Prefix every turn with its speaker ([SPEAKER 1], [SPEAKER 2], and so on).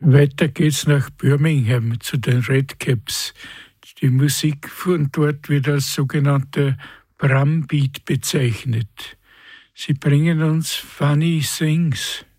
[SPEAKER 1] Weiter geht's nach Birmingham zu den Redcaps. Die Musik von dort wird als sogenannte Brumbeat bezeichnet. Sie bringen uns Funny Things.